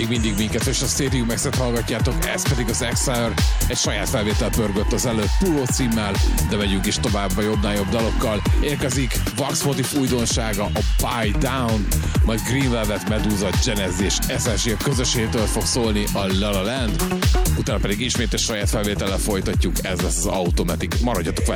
Még mindig minket és a Stadium X-et hallgatjátok, ez pedig az Exile, egy saját felvétel pörgött az előtt Puro címmel, de megyünk is tovább a jobbnál jobb dalokkal. Érkezik Vax Motif újdonsága, a Buy Down, majd Green Velvet, Medusa, Genesis és SSG közösségtől fog szólni a La La Land, utána pedig ismét egy saját felvétellel folytatjuk, ez lesz az Automatic. Maradjatok fel!